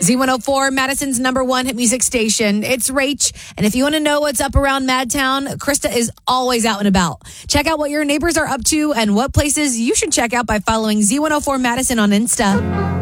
Z104, Madison's number one hit music station. It's Rach. And if you want to know what's up around Madtown, Krista is always out and about. Check out what your neighbors are up to and what places you should check out by following Z104 Madison on Insta.